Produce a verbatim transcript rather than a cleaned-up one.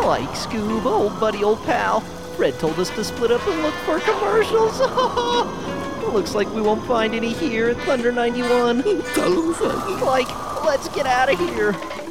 Like Scoob, old buddy, old pal. Fred told us to split up and look for commercials. Looks like we won't find any here at Thunder ninety-one. Tell him, Shaggy. Like, let's get out of here.